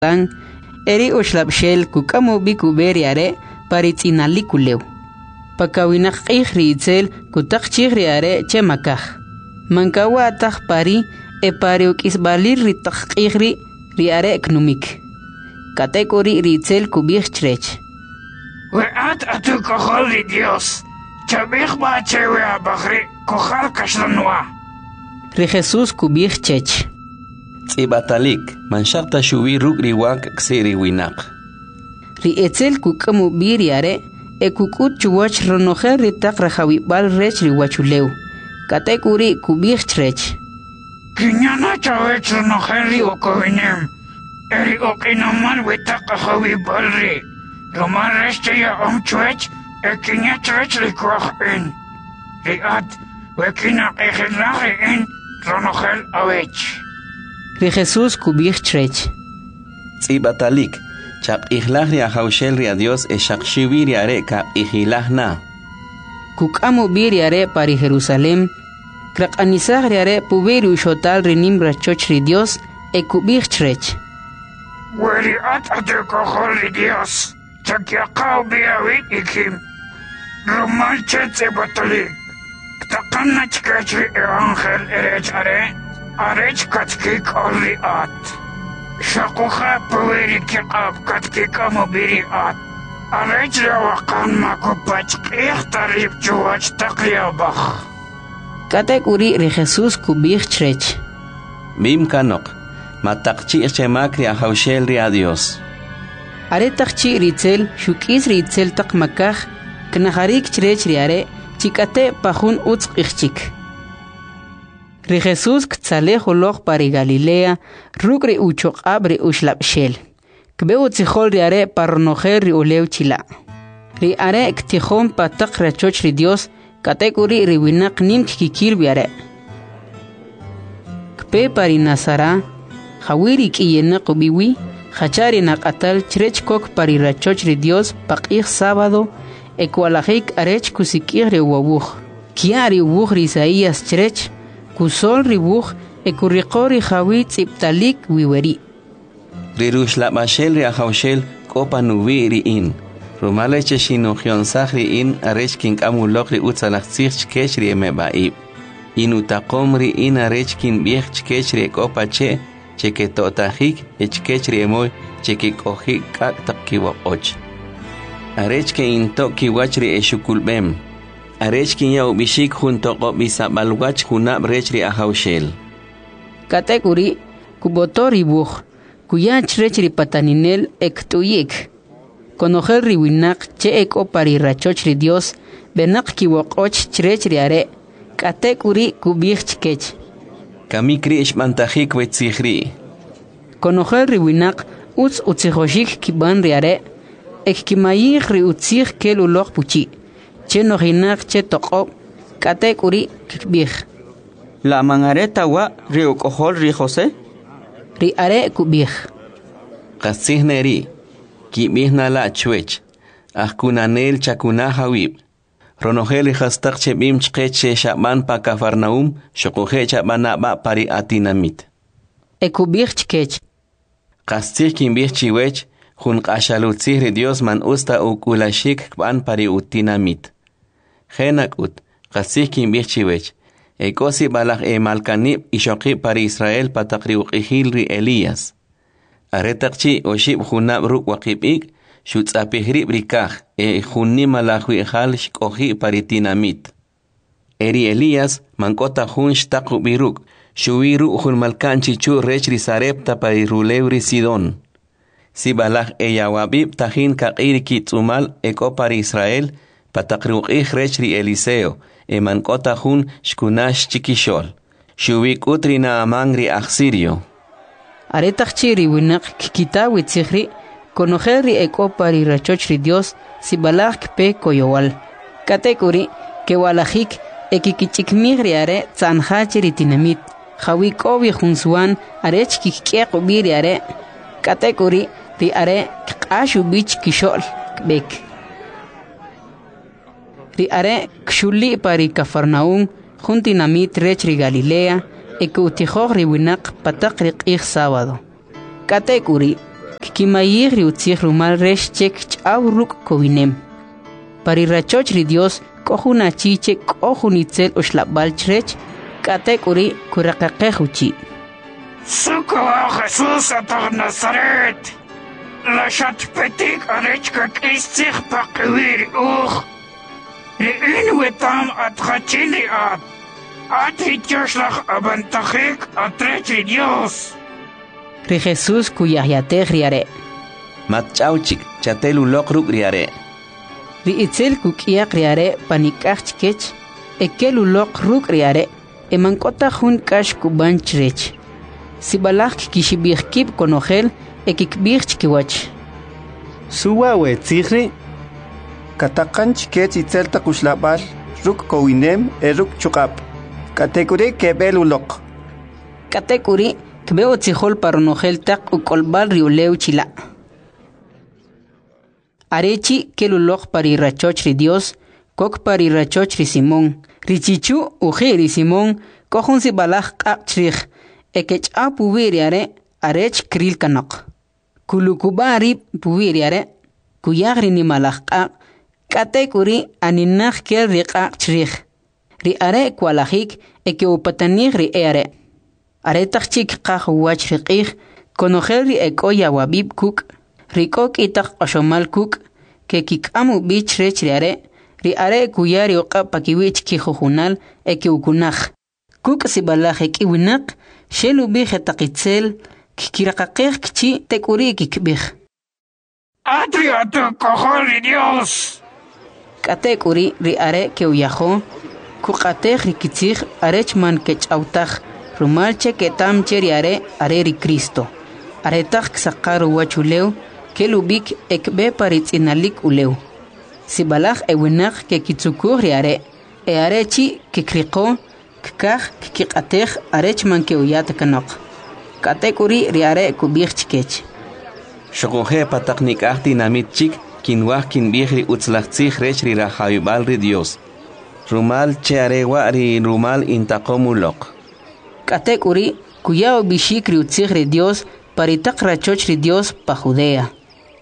Jerusalén, eri ushlabshel kukamu bikuberi are paritinali kuleu. Pakawinak ihri itzel kutak chihri are chemakaj. Mankawa atak pari e pariuk isbalir ritak ihri riare knumik. Katekori ritzel kubich trech. Weat atu kohol ri Dios. Chabich ba chewe abagri kohal kaslanwa. Ri Jesús kubich chech. Tsibatalik, manshakta shubi rugri wak ksiri winak. Ri etzel kukamu biriare e kukut chuwach ronojer ritak rajawibal rech riwachuleu. Katekuri kubich trech. Kinyana chawech ronojer ri okowinem. Eri okinaman witak rajawibal ri. Roman reste ya omchwech e kinya trech ri kwach in. Riat wekina egelage in ronojer awech. Ri Jesús kubich trech. Tsibatalik, chap ihlahri ahaushel ri a Dios e shakshiwiri are ka ihilahna. Kukamu biriare pari Jerusalén, krak anisagri are puberi ushotal rinim rachoch ri Dios e kubich trech. Weri at ate kohol ri Dios. Chakyakaw biyawit ikim. Roman chetze batalik. Ktakanna chkachri evangel erech are. Arech katkik olri at. Shakuha paweri kikab katkik amobiri at. Arech rawakan makupach ikhtarib chuwach takliyabach. Katekuri ri Jesús kubich trech. Bim kanok, matakchi chemakri ahaushel ri a Dios. Are takchi ritzel, shukis ritzel tak makaj, knaharik trech riare, chikate pajun utz ichchik. Ri Jesús ktzale holog pari Galilea, rugri uchok abre ushlapshel. Kbe utzihol riare parnojer ri uleu chila. Ri are ktihon patak rachoch ri Dios, katekuri ri winak nim kikil biare. Kbe pari Nazara, hawiri kiyenak ubiwi, Hachari nakatal trech kok pari rachoch ri Dios pakih sábado ecualajik arech kusikir ri wabuch. Kiari ubuch ri Isaías trech kusol ri buch ekurikori hawi tziptalik wiweri. Ri rushlabashel ri ahaushel kopa nubi ri in. Rumaleche shinochion ri in arech kin amulok ri utzalachzich chkech ri emebaib. Inutakom ri in arech kin biech chkech ri kopa che cheke totajik echkechri emoy cheke kohik kak takiwa och. Arech ke into kiwachri eshukulbem. Arech ki ya ubishik junto ko bisabalwach hunab rechri ahaushel. Katekuri kubotori buch kuyach rechri pataninel ektuyik. Konojel riwinak che eko pari rachochri Dios benak kiwak och chrechri are. Katekuri kubich chkech. Kamikri ishmantajik wetzihri. Konojel riwinak utz utzihoshik kiban riare, ek kimayik ri utzih kelulok puchi. Che nojinak che toko, katekuri kibich. La mangareta wa ri ukohol ri José? Ri are kubich. Kasihneri, kibihna la chwech, ahkunanel chakuna hawib. Ronojeli hastak chebim chkeche shaban pa Kafarnaum, shokuhe chabana ba pari atinamit. Ekubich chkech. Kastik kimbich chiwech, jun kashalutzihri Dios man usta ukulashik kban pari utinamit. Genak ut, kastik kimbich chiwech, ekosi balak malkanib ishoki pari Israel patakri uqihilri Elías. Aretakchi oshib junab ruk wakibik, Shutzapihri brikaj, junni malajwi hal shkoji paritinamit. Eri Elías, mankota jun shtaku biruk, shuwiru jun malkanchi chu rechri sarepta parirulewri Sidon. Si balaj eyawabib tajin kakiri kitzumal eko pari Israel, patakruqih rechri Eliseo, mankota jun shkunash chikishol. Shuwik utri na amangri aksirio. Aretakchiri winak kikitawi tzihri, Konojeri eko pari rachochri Dios si balak pe koyowal. Katekuri ke walajik ekikichikmigri are tzanhachiri tinamit. Hawikobi junsuan arech kikiek ubiri are. Katekuri ri are kashu bich kishol bek. Ri are kshuli pari Kafarnaum juntinamit rechri Galilea eko utihogri winak patakri sábado. Katekuri kimayig ri utzig rumal resh chek ch'aw ruk kowinem. Pari rachoch ri Dios kohuna chiche kohunitzel ushlabal chrech katek uri kurakaqehuchi. Suko Jesus at Nazaret. La chatpetik arechka kistig pakwir uch. Ri wetam at khachili at hitjoslach abantachik atrechi Dios. Ri Jesus kuyahyateg riare. Matchauchik chatelu lokruk riare. Ri itzel kukiak riare panikach chikech. Ekelu lokruk riare. Emankota hun kash kuban chrech. Sibalach kishibich kip konogel ekikbich chikiwach. Suwa we tzigri. Katakan chikech itzelta kushlabal. Ruk kowinem eruk chukap. Katekuri kebelu lok. Katekuri kbeo tzihol paronogel tak ukolbal riuleu chila. Arechi kelulok pari rachoch ri Dios. Kok pari rachoch ri Simón. Richichu uji ri Simón. Kohun sibalach kakchrich. Ekech a pubiriare arech kril kanok. Kulukubari pubiriare kuyagri ni malakak katekuri aninach kel riqak chrich. Ri are kwalahik eke upatanig ri ere. Are tachik kah wach riqih konogel ri ekoya wabib kuk rikok itak ashomal kuk ke kikamu bich rech ri are kuyari oqa pakiwich kijuhunal eke ukunach. Kuk sibalach eki winak Shelu bije takitzel, kikirakakej kchi tekuri kikbij. Atriatu koholi Dios. Katekuri ri are ke uyajo, kukatej rikitzig arechman kech autaj, rumalche ketam cheri are ri Cristo. Aretaj ksakaru wachuleu, ke lubik ekbe paritzinalik uleu. Sibalaj ewinak ke kitzukur ri are, e arechi kikriko, Kikah kikatej arechman ke uyat kanok. Katekuri riare kubich chikech. Shokoje pataknik ahti namit chik kinwah kinbihri utzlachtzich rech ri rahayubal ri Dios. Rumal che arewa ri rumal intakomulok. Katekuri kuyao bishik ri utzich ri Dios paritak rachoch ri Dios pa Judea.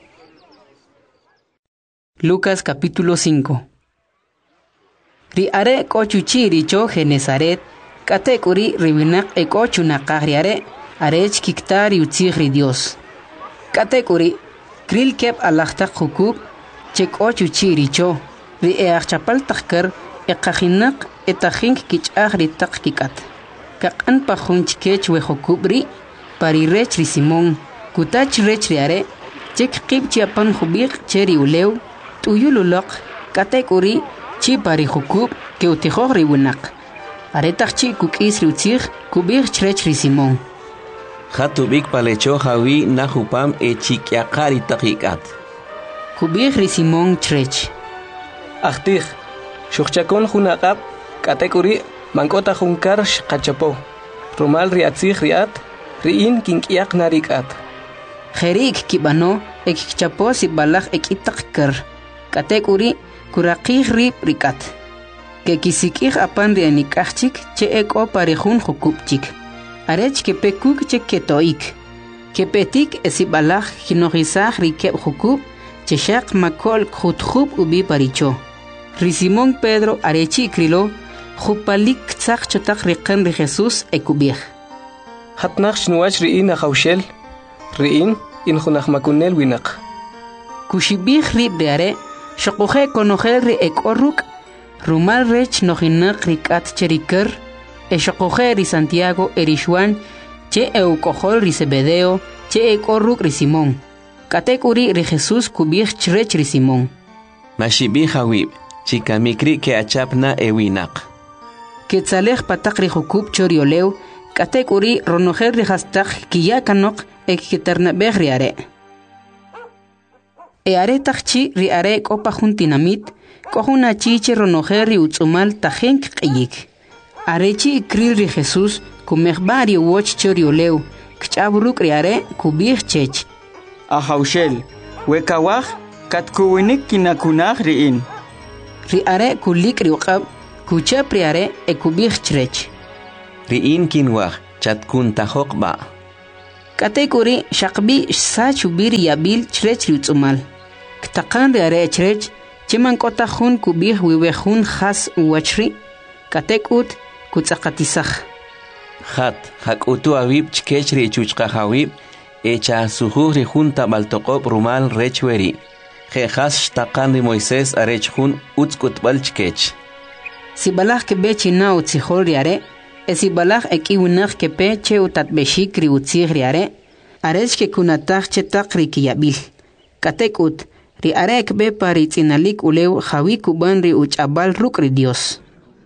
Lucas capítulo 5. Ri are kochuchi richo Genesaret, katekuri ribinak ekochu nakahriare, arech kiktari utzig ri Dios. Katekuri, kril kep alachtak hukub, chek ochuchi richo, ri eachapal takkar, ekahinak etahink kichah ri tak kikat. Kakan pahun chikech we hukubri, pari rech ri Simón, kutach rech ri are, chek kib chiapan hubik cheri uleu, tuyululok, katekuri, chi pari hukub ke utihor ri winak. Aretach chi kukis ri utzig kubich chrech ri Simón. Hatubik palecho hawi nahupam e chikyakari takikat. Kubich ri Simón chrech. Achtich, shuchchakon hunaqab, katekuri mankota hunkar shkachapo. Rumal ri atzig riat, riin kinkyak narikat. Jerik kibano ekikchapo si balach ekitakar. Katekuri kurakih rip rikat. Ke kisikih apan ri anikachik che eko parejun hukupchik. Arech ke pekuk che ketoik. Ke petik esibalach hinogisah ri kep hukup che shak makol khutkhub ubi paricho. Ri Simón Pedro arechi krilo khupalik tzach chotak riqan ri Jesus ekubih. Hatnach shnuach riin ahaushel, riin in hunach makunel winak. Kushibih rip riare Shokoje konogel ri ekorruk, rumal rech nojinak rikat cherikar, shokoje ri Santiago erishwan, che eukohol ri Zebedeo, che ekorruk ri Simón. Katekuri ri Jesus kubich chrech ri Simón. Mashibih hawib, chikamikri ke achapna ewinak. Ketzalej patak ri hukub chorioleu, katekuri ronogel ri hastak kiyakanok ekiternabeh riare. E are takchi ri are kopa juntinamit, kohuna chiche ronojer ri utzumal tajenk qiyik. Arechi kril ri Jesus, kumehbari woch chorioleu, kchabruk ri are kubich chech. Ahaushel, wekawah, katkuwinik kinakunah riin. Ri are kulik ri uqab, kuchap ri are e kubich chrech. Riin kinwah, chatkun tahokba. Katekuri shaqbi sachubiri yabil chrech riutsumal. Ktaqan re chrech chiman kota hun kubih wiwe hun khas uwachri. Katekut kutsaqatisaj. Hat hakutu awib chkechri chuchqahawib echa suhuri junta baltoqob rumal rechweri. Khas shtaqan ri Moisés arech hun utskutbal chkech. Sibalaj kebe china utzihol riare. Sibalaj ekiwinaj kepe che utatbeshik ri utzih riare. Arech ke kunataj che taqri kiyabil. Katekut ri arek be paritzinalik ulew jawi kuban ri uchabal ruk ri Dios.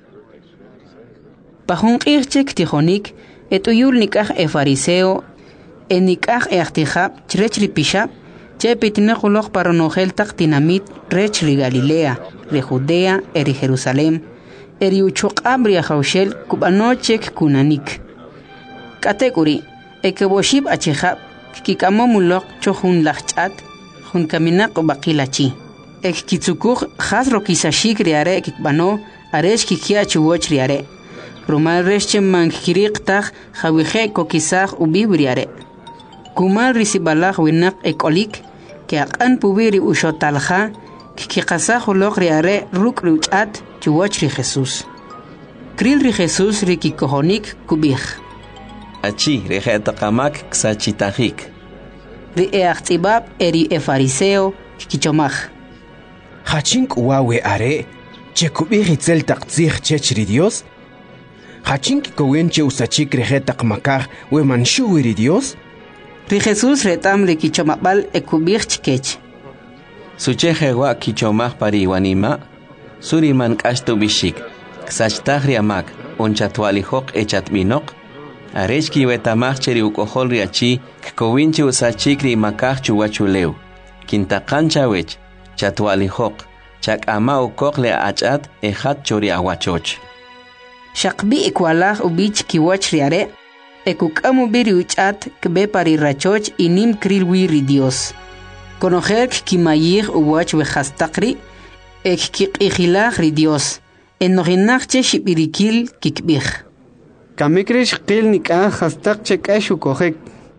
Pajun qirchek tijonik etuyul nikaj fariseo enikaj echtijab chrech ri pishab che pitnejuloj paronojel taq tinamit rech ri Galilea ri Judea eri Jerusalem eri uchuqab ri jawshel kubanochek kunanik. Katekuri ekeboshib achijab kikamomulok chohun lachchat jun kaminak baqilachi ek kitsukuj khas rokisashik riare kikbano aresh kikia chuwoch riare rumal resche mankiriq tag khawije kokisaj ubibriare kumal risibalaj winak ekolik ke aqan pubiri ushotalja kiqasaj ulok riare ruk ruchat chuwoch ri Jesús kril ri Jesús ri kikohonik kubij Achi rejetaqamak ksachitajik. Ri eachtibab eri fariseo kichomaj. Hachink uawe are chekubij itzel taqtzij chechri Dios. Hachink kowenche usachik rejetaqmakaj we manshuwiri Dios. Ri Jesús retam ri kichomabal ekubij chkech. Suchejewa kichomaj pariwanima suriman kashtu bishik. Ksachtajri amak onchatwalijok echatbinok. Arechki wetamaj cheri ukohol riachi kkowinchi usachikri makaj chuwachulew. Kintaqancha wech chatwalijok chak'ama ukoq le ach'at ejat chori awachoch. Shaqbi ikwalaj ubich kiwach riare ekuk'amu biri uch'at kbe pari rachoch inim krilwi ri Dios. Konojer kimayij uwach wejastaqri ek kiq'ijilaj ri Dios. Enojinaj che shibirikil kikbij. Kamikrish qil nik'aj hastaq chek'ashu kojek.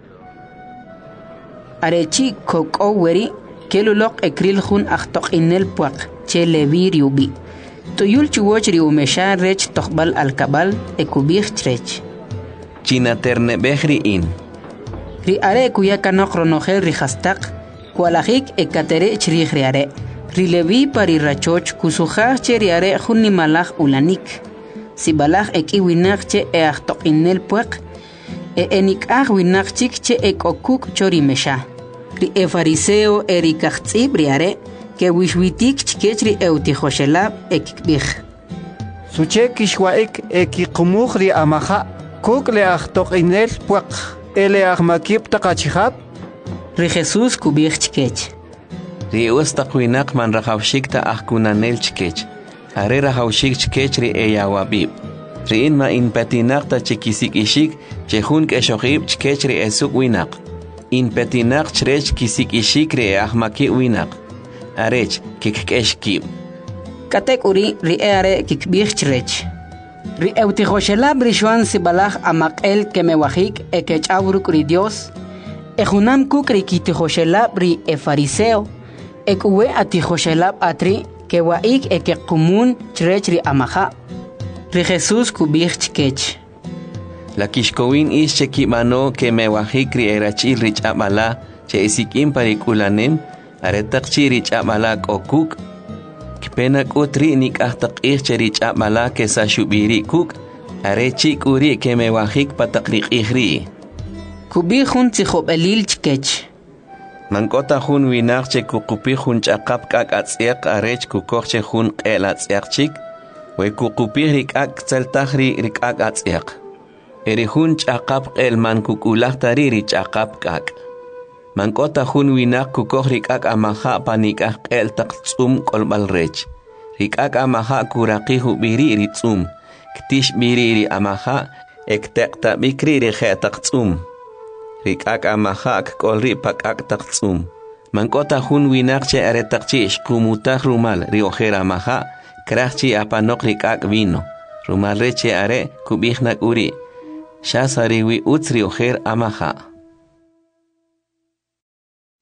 Arechi kokoweri kelulok ekril jun ajtoq'inel puaq che levir yubi. Tuyul chuwoch ri umesha rech toqbal alkabal ekubij chrech. Chinaternebej in. Ri are kuyakanok ronojel ri hastaq kualajik ekatere chrij ri are. Ri levi pari rachoch kusujaj che ri are jun nimalaj ulanik. Sibalaj ekiwinak che eajtoq'inel puaq enikaj winak chik che ekokuk chorimesha. Ri fariseo erikajtz'ib riare ke wixwitik chkech ri eutijoshelab ekikbij. Suche kishwaik ekiqumuj ri amaja kuk le ajtoq'inel puaq ele ajmakib taqachijab. Ri Jesús kubij chkech. Ri ustaqwinak man rajawshikta ajkunanel chkech. Are rajawshik chkech ri eyawabib. Ri inma inpetinaqta chikisik ishik chejun k'eshoqib chkech ri esuk winak. Inpetinaq chrech kisik ishik ri ahmaki winak. Arech kikk'eshkib. Katekuri ri are kikbij chrech. Ri eutijoshelab ri xuan sibalaj amaq'el kemewajik ekech'awruk ri Dios. Ejunam kuk ri kitijoshelab ri fariseo. Ekuwe atijoshelab atri kewaik ekequmun chrech ri amaja. Ri Jesús kubij chkech. La kishkowin is chekimano kemewajik ri erachil ri ch'abala che isikim parikulanem aretaqchi ri ch'abala k'okuk. Kipena k'utri nik'ajtaq'ij che ri ch'abala kesashubiri kuk arechi k'uri kemewajik pataqriq'ij ri. Kubij jun tzijob'elil chkech. Mankota jun winaq che kuqupi jun ch'aqap k'ak atz'eq arech kukoj che jun q'el atz'eq chik we kuqupi ri k'ak tzeltaj ri k'ak atz'eq eri jun ch'aqap q'el man kuk'ulaj tari ri ch'aqap k'ak mankota jun winaq kukoj ri k'ak amaja panik'aj q'el taq tz'um k'olb'al rech ri k'ak amaja kuraqij ubiri ri tz'um ktix biri ri amaja ekteqtab'ik ri je'taq tz'um ri k'ak amaja k'olri pa k'ak taq tz'um mankota jun winaq che aretaqchi xkumutaj rumal ri ojer amaja krajchi apanoq ri k'ak vino rumal reche are kubij nak'uri xasariwi utz ri ojer amaja.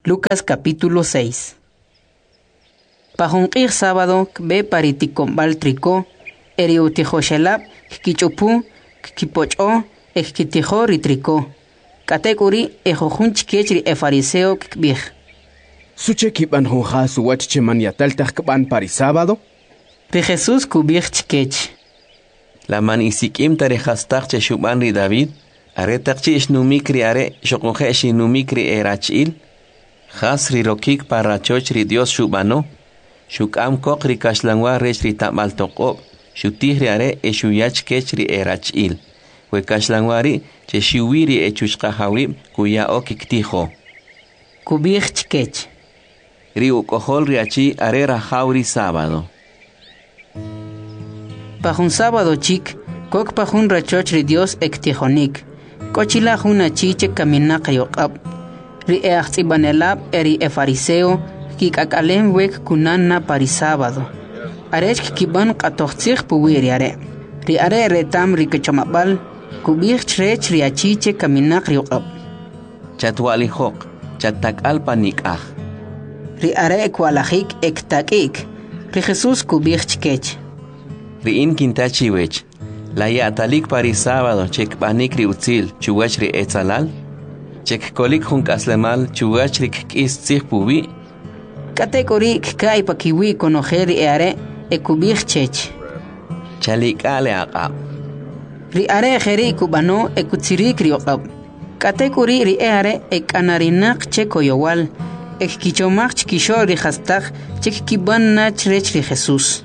Lucas capítulo 6. Pajunqir sábado kbe pariticombal trico, eriutijoshelab, kichupu, kipocho, ekitijo ritrico. Katekuri ejojun chikechri fariseo kbij. Suche kiban jonja suwach cheman yataltaj kban pari sábado? Ri Jesús kubij chikech. La man isikim tarejastak che shuban ri David, aretakchi ishnumikri are, shokoje ishnumikri erachil, Has ri rokik para choch ri Dios shubano, shukam kok ri kashlangwa rech ri tamal tokop, shutih ri are e shuyach kech ri erachil, we kashlangwari che shuwiri e chushkahawib kuya okiktijo. Kubij chikech. Ri ukohol ri achi are rajauri sábado. Pajun sábado chik, kok pajun rachoch ri Dios ektijonik, kochila jun achiche kaminak yokab. Ri eachtibanelab eri fariseo, kikakalem wek kunana pari sábado. Arech kiban katochtzich puwiri are. Ri are retam ri kechomabal, kubich chrech ri achiche kaminak yokab. Chatwalijok, chatakal panikaj. Ri are ekwalajik ektakik, ri Jesús kubich chikech. Ri in kintachi wech, la yatalik pari sábado chek panik ri utzil chuwach ri etzalal, chek kolik jun kaslemal chuwach ri kis tzich puwi. Katekori kai pakiwi konojer ri are ekubich chech. Chalik ale aqab. Ri are jeri kubano ekutzirik ri oqab. Katekori ri are ekanarinak chekoyowal, ekkichomach chikisho ri hastak chek kiban nach rech ri Jesús.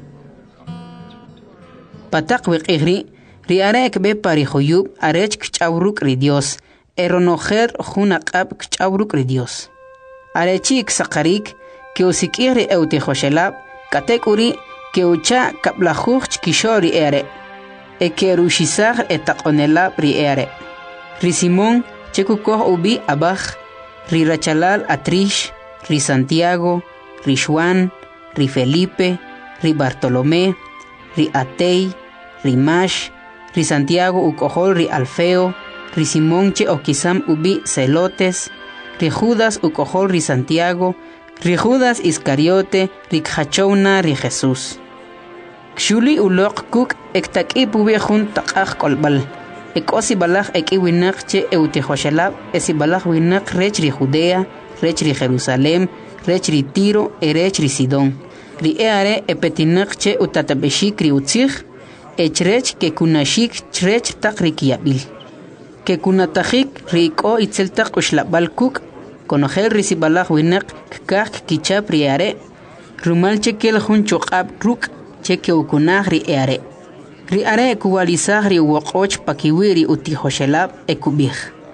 Patak wikigri, ri are ekbe pari joyub arech kchauruk ri Dios, eronojer junaqab kchauruk ri Dios. Arechi iksakarik, que usikiri eutijoshelab, katekuri, que ucha kaplajuch chikishori ere, ekerushizar etakonelab ri ere. Ri Simón, chekukoh ubi abaj, ri Rachalal atrish, ri Santiago, ri Juan, ri Felipe, ri Bartolomé, ri Atei, ri Mash, ri Santiago ukohol ri Alfeo, ri Simón che okisam ubi Celotes, ri Judas ukohol ri Santiago, ri Judas Iscariote, ri Khachouna ri Jesús. Kshuli ulok kuk ektak ipubi jun takaj kolbal, ekosi balaj ekiwinak che eutijoshelab, esi balaj winak rech ri Judea, rech ri Jerusalem, rech ri Tiro, rech ri Sidón. Ri eare epetinak che utatabeshik ri utzich, echrech ke kunashik chrech tak ri kiabil. Ke kunatajik ri ko itzeltak ushlabal kuk, konojel ri sibalaj winak kak kichap ri eare, rumal che kel jun chokab ruk che ke ukunaj ri eare. Ri are ekuwalizaj ri wokoch pakiwiri utijoshelab ekubij.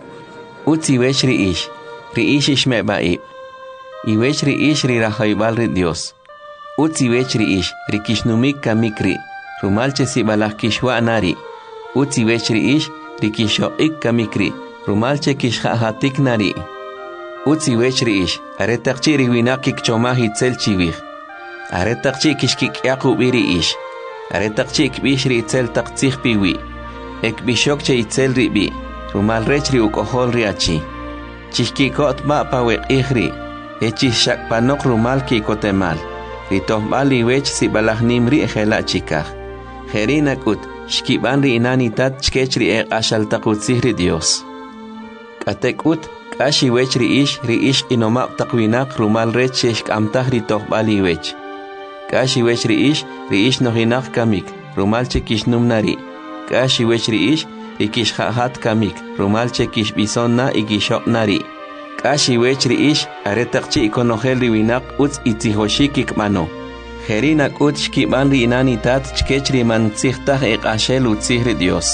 Utzi wech ri ish ishmebaib. I wech ri ish ri rajaibal ri Dios. Utzi wech ri ish, ri kishnumik kamikri, rumalche si balak kishwa nari. Utzi wech ri ish, ri kishoik kamikri, rumalche kishhahatik nari. Utzi wech ri ish, aretakchi ri winakik chomahi tzel chivich. Aretakchi kishkik yaku biri ish. Aretakchi ikbish ri tzel taktzich piwi. Ekbishok che itzel ri bi, rumal rech ri ukohol ri achi. Chishkikot ba pawek ihri, echishak panok rumal kikotemal. Ritohbal iwech si balahnim ri ejela chikaj. Jerinakut, shkiban ri inanitat chkech ri ashaltakutzih ri Dios. Katekut, kashi wech ri ish inomab takwinak rumal rech shkamtah ritohbal iwech. Kashi wech ri ish nohinak kamik, rumal chekishnum nari. Kashi wech ri kishhahat kamik, rumal chekish bisonna ikishop nari. Kashi wech ri ish, aretakchi ikonojel ri winak utz itzihoshikik mano. Jerinak ut shkiban ri inanitat chkech ri mantzihtaj ekashel utzih ri Dios.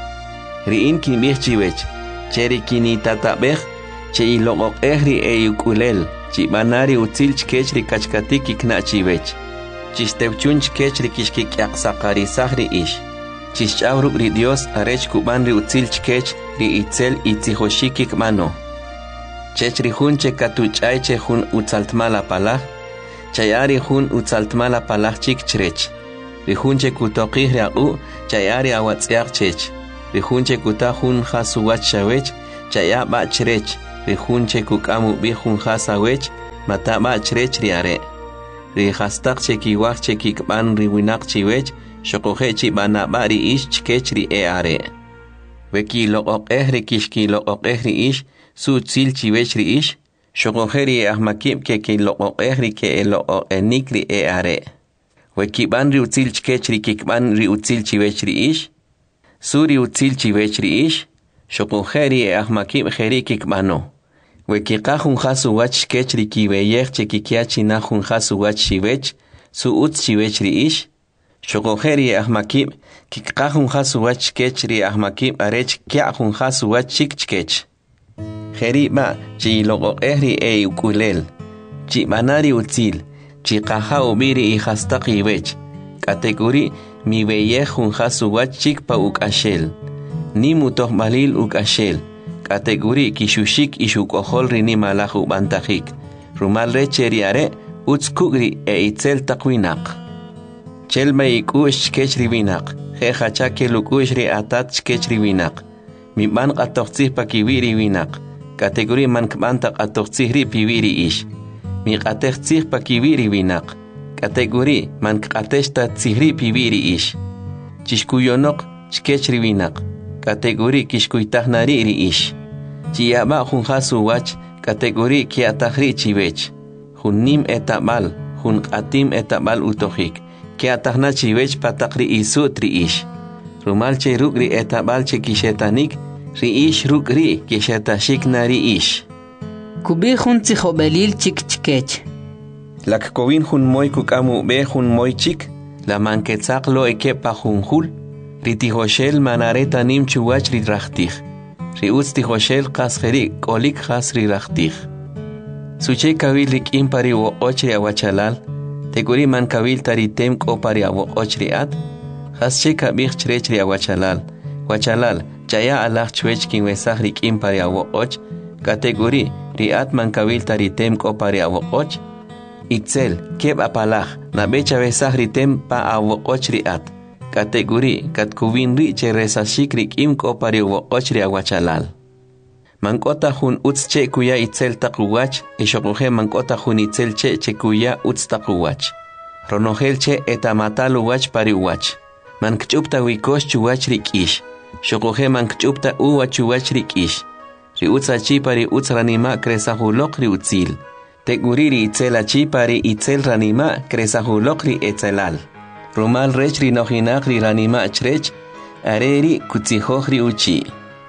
Ri in kinbih chiwech, cheri kinitatabej, che ilogok ri eyukulel, chibanari utzil chkech ri kachkatik ikna chiwech. Chistewchun chkech ri kishkik yaksakarizaj ri ish. Chischawruk ri Dios arech kuban ri utzil chkech ri itzel itzihoshikik mano. Chechri jun che katuchay che jun utzaltmala palaj, chayari jun utzaltmala palaj chik chrech. Rijun che kutoqih riaqu, chayari awatziaq chech. Rijun che kuta jun hasuwach shawech, chaya ba chrech. Rijunche kukamu bijun hasawech mataba chrech riare. Rijastak chekiwach chekikban riwinak chiwech shokoje chibanaba ri ish chkech ri eare. Weki loqoqeh rikishki loqoqeh ri ish su tsil chiwech ri ish shokoje ri ahmakib keki loqoqeh ri ke eloqenik ri eare. Weki ban ri utsil chkech ri kikban ri utsil chiwech ri ish su ri utsil chiwech ri ish shokoje ri ahmakib jeri kikbano. Weki qahun hasu wach chkech ri kiweyech chekikiachi nahun hasu wach chiwech su uts chiwech ri ish shokoje ri ahmakib kikqahun hasu wach chkech ri ahmakib arech kiahun hasu wach chikchkech. Jeri ba chi loqoqeh ri ukulel chi banari utsil chi qaha ubiri i hastaq iwech kategori mi weyech hun hasu wach chikpa ukashel ni mutoh malil ukashel kategori kishushik ishukojol rini malahu bantajik rumal recheriare utskugri itzel taqwinak chelma ikush chkech riwinak jejacha kelukush ri atat chkech riwinak mi ban qatoqtzih pakiwiri winak kategori man kbanta qatoqtzih ri piwiri ish mi qatejtzih pakiwiri winak kategori man qateshta tzihri piwiri ish chishkuyonok chkech riwinak kategori kishkuytahnari ri ish chiyaba jun hasu wach kategori kiatahri chiwech jun nim etabal jun qatim etabal utojik kiatahna chiwech patakri isutri ish rumalche rukri etabal che kishetanik ri ish rukri kishetashik nari ish kubi jun tzihobelil chikchkech lakkowin jun moy kukamu be jun moy chik la manketzak lo ekepa jun hul ritijoshel manareta nim chuwach ridrachtij riutz tijoshel qasjeri kolik has ridrachtij suche kawil rikim pari woqochri awachalal teguri man kawil taritem ko pari awoqochri hasche kabij chrechri awachalal wachalal chaya alaj chwech kin wesaj rikim pari awoqoch kategori riat man kawil taritem ko pari awoqoch itzel keb apalaj nabecha besaj ritem pa awoqoch riat kategori katkubin ri che resashik rikim ko pari woqochri awachalal mankota jun utz che kuya itzel taquwach ishoquje mankota jun itzel che kuya utz taquwach ronojel che etamatalu wach pari wach mankchupta wikosh chuwach rikish shoquje mankchupta uwach wach rikish ri utza chi pari utz ranima kresahuloq ri utzil teguri ri itzel chi pari itzel ranima kresahuloq ri etzelal Rumal rech ri nojinak ri ranima chrech areri kutzihoj ri uchi.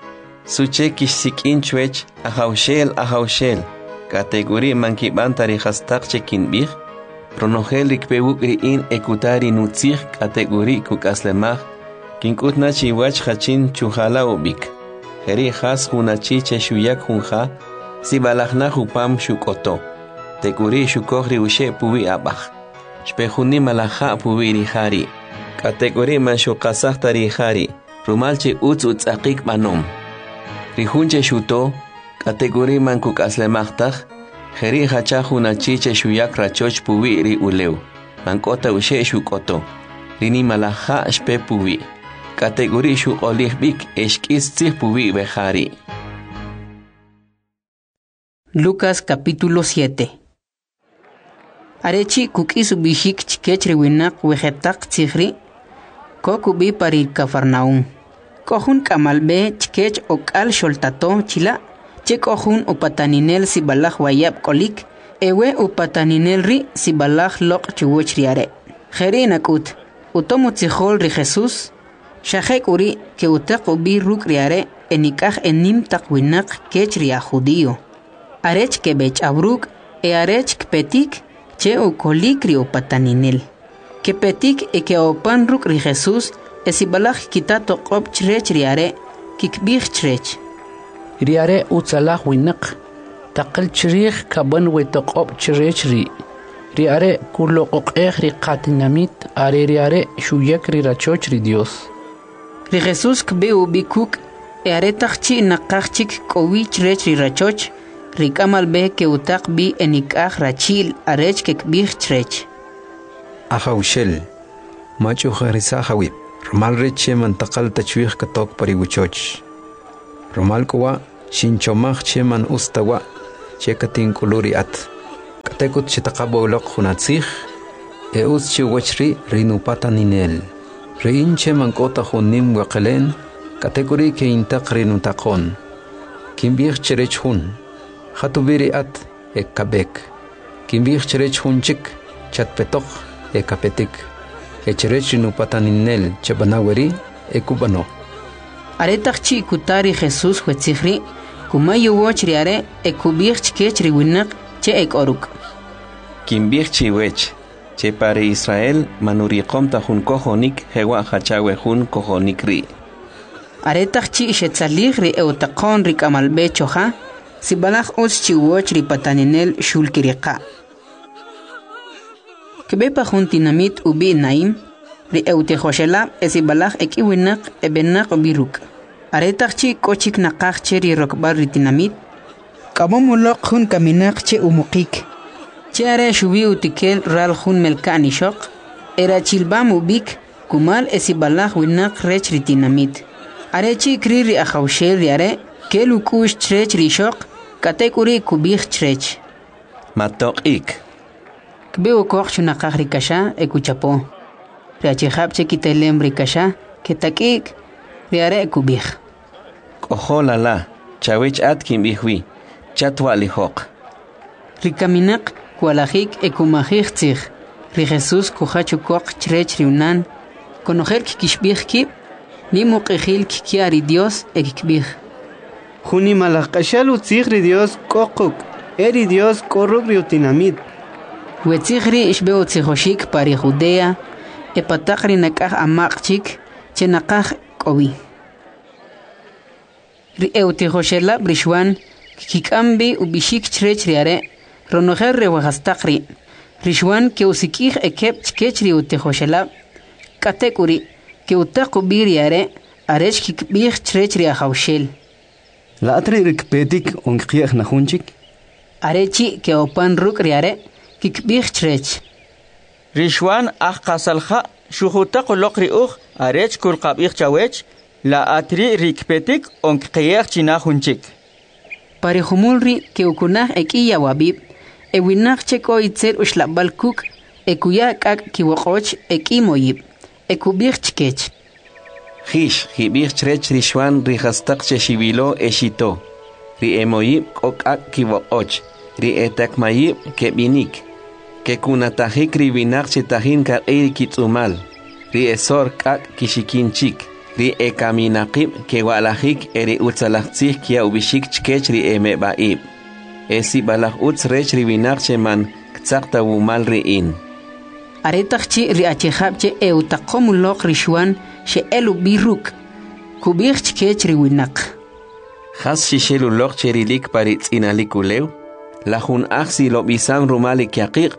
Suche kishsikin chwech ahaushel kategori mankibanta ri hastak chekinbih ronojel rikpewuk ri in ekutari nutzih kategori kukaslemaj kinkutna chiwach hachin chuhala ubik heri has hunachi che shuyak hunja sibalajna hupam shukoto teguri shukoj ri ushe puwi abaj Shpehuni malaja puwiri hari. Kategori man shukasaj tari hari. Rumalche utz akik manom. Rihunche shuto. Kategori man kukaslemachtaj. Jeri hacha hunachiche shuyak rachoch puwiri uleu. Mankota ushe shukoto. Rini malaja shpe puwi. Kategori shukolihbik eshkis tzih puwi behari. Lucas capítulo 7. Arechi kukis ubishik chikech riwinak wejetak tzihri ko kubi pari Cafarnaum. Kohun kamalbe chikech okal sholtato chila che kohun upataninel sibalaj wayab kolik ewe upataninel ri sibalaj loq chuwoch riare. Jeri nakut utomu tzihol ri Jesus shajek uri ke utak ubi ruk riare enikaj enim takwinak kech ria judío. Arech kebech abruk arech kpetik che o colicri o pataninel. Que petik e que o pan ruk ri Jesus esibalaj kitato qop chrech riare kikbih chrech. Riare utsalah winak taqal chrich kaban wetoqop chrech ri. Riare kuloqoq ri qatinamit are riare shuyak ri rachoch ri Dios. Ri Jesus kbe ubikuk are taqchi naqachik kowi chrech ri rachoch Rikamal be que utak bi enikaj rachil arech kekbih chrech. Ahaushel machu kharisa hawib Romal reche mantakal tachwih katok pariwuchoch. Romal kuwa Shinchomach cheman ustawa, chekatin kuluriat. Katekut chitakabolok hunatzich, eus chiwachri rinupata ninel. Rein cheman kota hunim wakelen, katekuri ke intak rinutakon. Kimbir cherech hun, hatubiri at ekabek. Kimbir cherech hunchik, chatpetok ekapetik. Cherech rinupata ninel chebanaweri ekubano. Aretakchi kutari Jesús huetzihri, kumayu wochriare ekubir chkechri winak che ekoruk. Kimbir chiwech, che pare Israel manuriqom tahun kohonik hewa hachawe hun kohonik ri. Aretakchi shetzalig ri eutaqon ri kamalbe choja, sibalach os chiwoch ri pataninel shulkiriqa. Kebepa juntinamit ubi naim, ri eutejoshela esibalach ekiwinak ebenak obiruk. Aretakchi kochik nakachche ri rokbar ri tinamit, kabomulok hun kaminak che umukik. Che are shubi utikel ral hun melkani shok, era chilbam ubik, kumal esibalach winak rech ri tinamit. Arechi kri ri achaushel ri are, kelukush chrech ri shok, katekuri kubich chrech. Matok ik. Kbeu koch chunakach ri kasha ekuchapo. Riachihab che kitelem ri kasha, ketakik, riare ekubich. Koholala, chawech at kimbihwi, chatwa lihok. Rikaminak, kualajik ekumajik tzich, ri Jesús kuchachukok chrech riunan, konojer kikishbich kip, ni muqijil kikiari Dios ekikbich. Juni malakashal utzich ri Dios kokuk, eri Dios koruk ri utinamit. Huetzihri ishbeo tzijoshik pari Judea, epatakri nakaj amakchik, chenakaj kobi. Ri eutijoshela brishwan, kikambi ubishik chrech riare, ronojer rewajastakri, rishwan ke usikij ekep chkech ri utijoshela, katekuri, ke utakubi riare, arech kikbij chrech ri ajaushel. La atri rikpetik onkiech najunchik? Arechi ke opan ruk riare, kikbij chrech. Rishwan kasalha shuhutak lokri arech kulqabich chawech, la atri rikpetik onkiech chinahunchik. Parihumulri ke ukunaj ekiya wabib, ewinaj cheko itzer ushlabal kuk, ekuya kak kiwokoch ekimoyib, ekubij chkech. Hish, hibich chrech rishwan rihastak cheshibilo eshito. Ri emoyib kokak kiwokoch, ri etakmayib kebinik. Que kunatajik ribinak chetahin ka eiri kitzumal, ri esor kak kishikinchik, ri ekaminakib que walajik eri utzalachtzih kia ubishik chkech ri emebaib. Esi balaj utz rech ribinak cheman ktzakta wumal riin. Aretakchi ri achihapche eutakomulok rishwan she elu biruk, kubich chkech riwinak. Has shishelu lok cherilik paritz inalikulew, la jun aksi lo bisam rumalik yakik.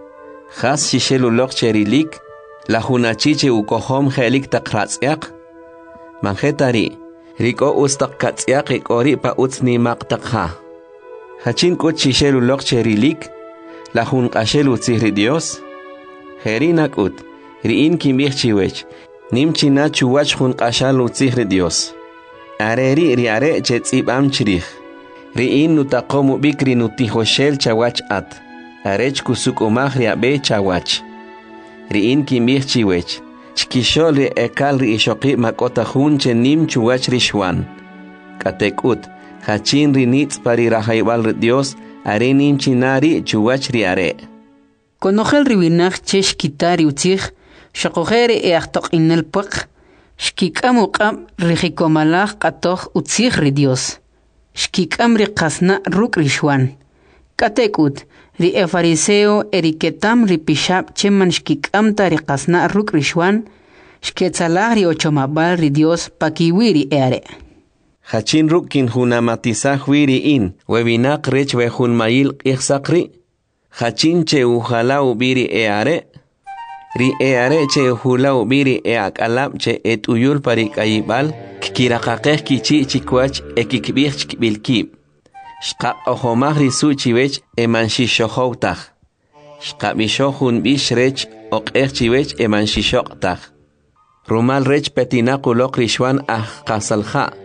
Has shishelu lok cherilik, la junachiche ukohom helik takratzyak. Manjetari, riko ustak katzyak ikori pa utsni maktakha. Hachin kut shishelu lok cherilik, la jun kashelu tzihri Dios. Herinak ut, riin kimbich chiwech, nim china chuwach jun kashalu tzihri Dios. Areri riare chetzib am chirich. Riin nutakomu bikri nutihoshel chawach at. Arech kusuk umach riabe chawach. Riin kimbich chiwech. Chkishol ri ekal ri ishoki makota hun chenim chuwach rishwan. Katekut. Hachin ri nitz pari rahaibal Dios. Arenim chinari chuwach riare. Konojel ribinach chesh kitari utzich. Shakojere eachtok inel puk. Shkikam uqam rijikomalach katoch utzich ri Dios. Shkikam ri kasna ruk rishwan. Katekut. Ri fariseo eriketam ri pishab cheman shkikam ta ri kasna ruk rishwan. Shketzalah ri ochomabal ri Dios pakiwiri eare. Hachin ruk kin hunamatizah wiri in. Webinak rech wehun mayil ichsakri. Hachin che uhala ubiri eare. Ri eare che hula ubiri eakalab che et uyul parik ayibal. Kirakakeh kichi chikwach ekikbich chikbilkib. Shka ohomah risu chiwech emanshishohoutach. Shka bishohun bishrech okeh chiwech emanshishoktach. Rumal rech petinakulok rishwan kasalha.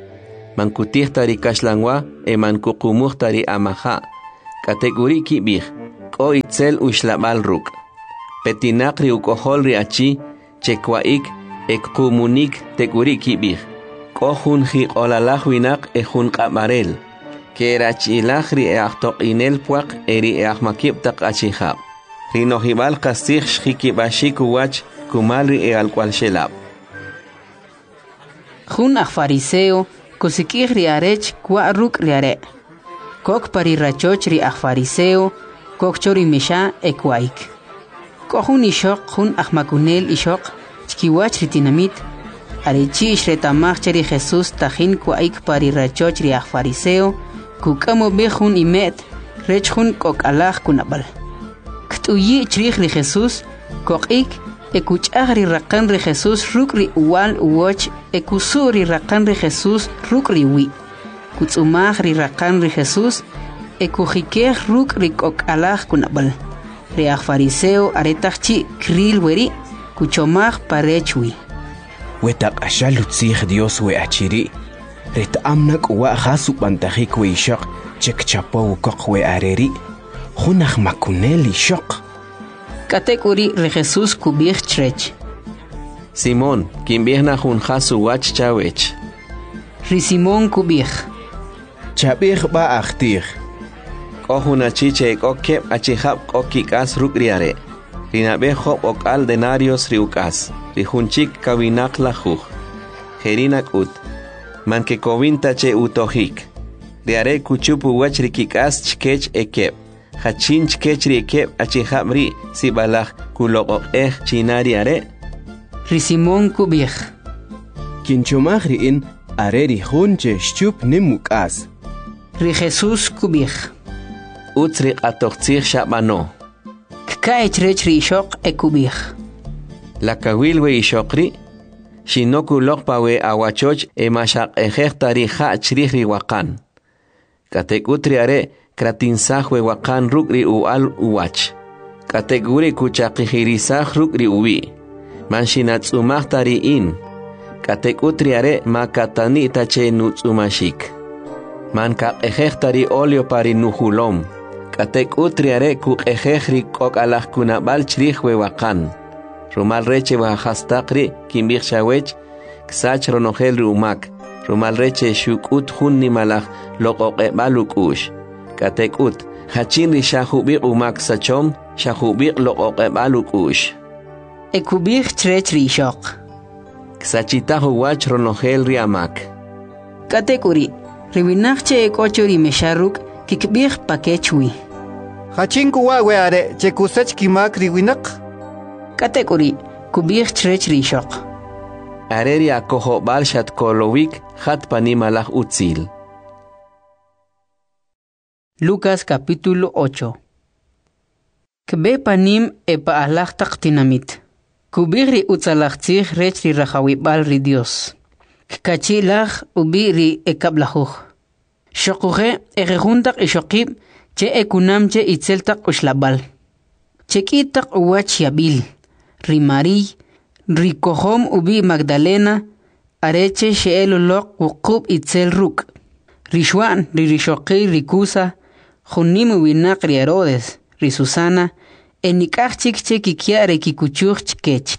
mankutih tari kashlangwa mankukumuh tari amaha kategori kibih ko itzel ushlabal ruk petinak ri ukohol ri achi chekwaik ekumunik teguri kibih ko hun hi olalah winak hun qamarel kerachilah ri inel puak eri makib tak achihab rinohibal kasih shikibashik wach kumal ri alkwal shelab hun fariseo kusikih ri arech kwa ruk ri are kok pari rachoch ri fariseo kok chori misha ekwaik ko hun ishok hun makunel ishok chkiwach ri tinamit arechi ishretamach cheri Jesus tajin kwaik pari rachoch ri fariseo kukamo behun imet rech hun kok alah kunabal ktuyi chrich ri Jesus kokik ekuchah ri raqan ri Jesus ruk ri uwal uwoch ekusuri raqan ri Jesus ruk ri wi kutsumah ri raqan ri Jesus ekujikeh ruk ri kok alah kunabal ri fariseo aretachchi kril weri kuchomah parechwi وتق أشالو تسيخ ديوس وأشيري ريت أمنك وأخاسو بانتخيك ويشق تشك تشابو وكق وأريري خونخ ماكونيلي شق كاتيكوري ريخيسوس كوبيخ تشريتش سيمون كيم بيخنا خون خاسو واتش تشاويتش ري سيمون كوبيخ تشابيخ با أختيخ كوهونا تشيچيك أوكيب أتشيخاب أوكيك أس روك رياري رينابي خوب أوكال ديناريوس ريوكاس rihunchik kawinak lajuj herinak ut manke kovinta che utohik riare kuchupu wach rikikas chkech ekep hachin chkech rikep achihamri sibalaj kulok chinari are risimon kubih kinchomaj riin are rihunche shchup nimukas ri Jesus kubih utri atochtzir shabano kkaech rech rishok ekubih la kawilwe ishokri shinoku lokpawe awachoch mashaq ejektari chrih riwakan katekutri are kratinsahwe wakan rukri ual uwach kateguri kuchaqihirisah rukri uwi manshinatsumaqtari in katekutri are makatani tache nutsumashik manka ejektari olio pari nuhulom katekutri are kuqejehri kokalaj kunabal chrihwe wakan Rumal reche wahastakri kimbir shawech ksach ronogel rumak rumal reche shukut hunni malach loqoqe balukush katekut hachin ri shahubi umak sachom shahubi loqoqe balukush ekubir trech rishok ksachita huwach ronogel ri amak katekuri riwinachche ekochori mesharuk kikbir pakechwi hachin kuwa weare chekusach kimak riwinak kategori kubih trech rishok areri akoho balshat kolowik hat panimalah utzil Lucas capítulo 8 Kbe panim epa alah taqtinamit kubih ri utzalachtzih rech ri rahawibal ri Dios kachilach ubi ri ekablahuj shokuhe erejuntak ishokib che ekunam che itzeltak ushlabal chekitak uwach yabil Rimari, Rikohom ubi Magdalena, areche sheelolok wukub itzel ruk. Rishwan, Rishoki, Rikusa, Junimu winak Herodes, Risusana, enikachik chekikiare kikuchuch chkech.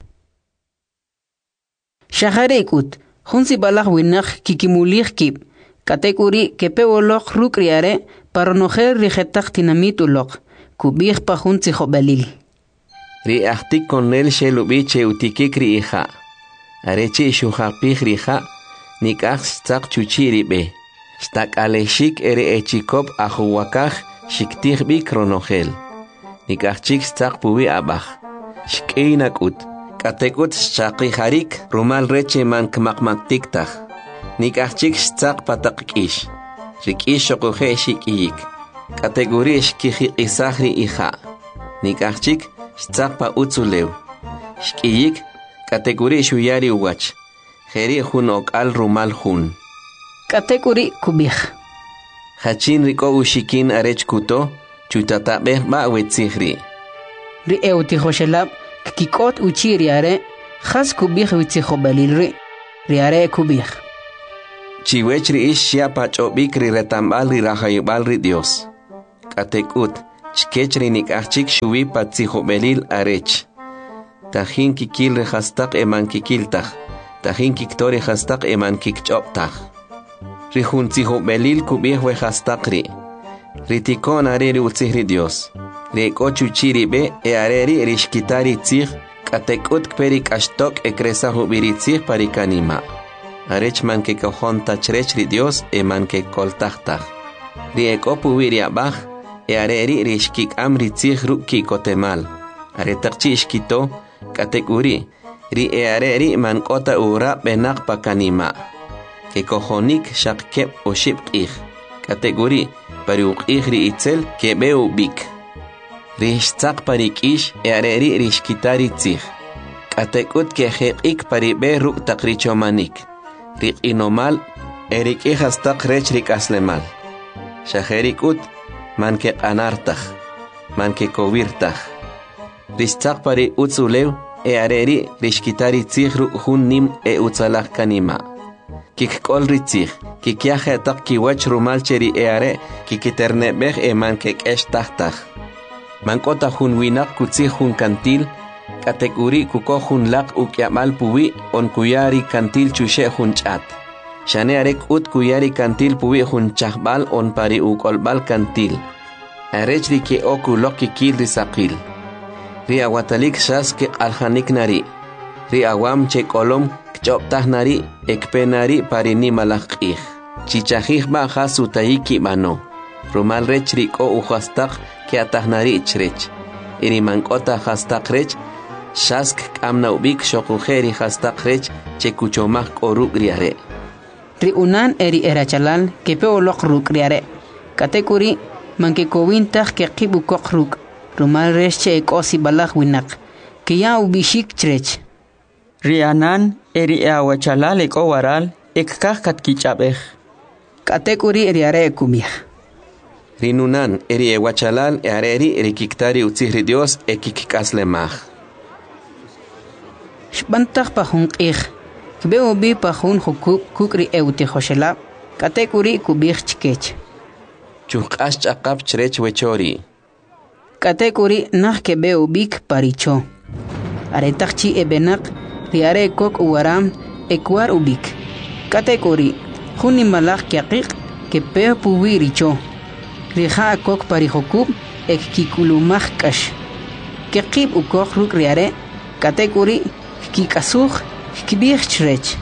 Shaharekut, Junsi balach winak kikimulich kip, katekuri kepewolok ruk riare, paronojer rijetak tinamitulok, kubih pa junsi jobalil. ri ahtik konel shelubiche utikikri iha arechi shuhapih riha nikach stak chuchiri be stak aleshik ere echikop ahuwakaj shiktih bi kronogel nikachik stak puwi abaj shkeinakut katekut shaqi harik rumal reche man kmakmaktiktah nikachik stak patakkish rikish shokoje shikiyik kategori shkiji isahri iha nikachik Stzakpa utzulew. Shkiyik, kategori shuyari uwach. Heri hun okal rumal hun. Kategori kubih. Hachin riko ushikin arech kuto, chutatabe ba wetzihri. Ri eutihoshelab, kikot uchiriare, has kubih witzihobalilri. Riare kubih. chiwech ri ish shiapa chobik ri retambal ri rajayubal ri Dios. Katekut, chkech ri nikachik shubi patzijo belil arech. Tajin kikil ri hastak eman kikiltaj. Tajin kiktori hastak eman kikchoptaj. Ri junzijo belil kubihwe hastak ri. Ritikon areri utzihri Dios. Ri kochuchiri be e areri rishkitari tzih. Katekut kperik ashtok ekresahu biritzih parikanima. Arech man que cojon tachrech ri Dios e man que coltachtaj. Ri ekopu viri abaj e areri rishkik amri tzih ruki kotemal. Aretakchi ishkito katekuri. Ri e areri man kota ura benak pakanima. Que cojonik shakkep o shipkij. Katekuri pari ukij ri itzel que beu bik. Rishtzak parik ish e areri rishkitari tzih. Katekut que jekik pari be ruk takrichomanik. Rik inomal, erik ihastak rech rik aslemal. Shaherikut, man ke anartaj, man ke kovirtaj. Ristak pari utzulew, e areri rishkitari tzihru hun nim e utzalak kanima. Kik kol ritzih, kik yahetak kiwach rumal cheri e are, kikiterne bej e man ke keshtajtaj. Man kota hun winak kutzih hun kantil, katekuri kuko hun lak ukyamal puwi on kuyari kantil chushe hun chat. Shane arek ut kuyari kantil puwi hun chahbal on pari ukolbal kantil. Arechri ke oku loki kil risakil. Ri awatalik shas ke alhanik nari. Ri awam che kolom kchoptah nari ekpenari pari ni malakih. Chichahih ba hasu taiki bano. Rumal rechri ko uhastak ke atahnari ichrech. Iri mankota hastak rech. Shask amna ubik shokujeri hastak rech chekuchomak oruk riare. Ri unan eri erachalal que peolok ruk riare. Katekuri manke kowintaj ke qibukok ruk. Rumal resche ekosi balak winak. Que ya ubishik chrech. Ri anan eri awachalal eko waral ekkaj katkichapej. Katekuri riare ekumih. Ri nunan eri ewachalal eareri rikiktari utzihri Dios ekikaslemaj. Shbantaj pajun q'ij. Kbeu bi pajun jukuk kukri euti joshela. Katekuri kubij chkech. Chuk'ash ch'aqap chrech wechori. Katekuri nah kebeu bik paricho. Aretakchi ebenak riare kok uwaram ekwar ubik. Katekuri juni malak kiaqiq kepeo puwiricho. Rija kok parijokub ek kikulumaj kash. Kekib ukok ruk riare. Katekuri kikasuj kibij chrech.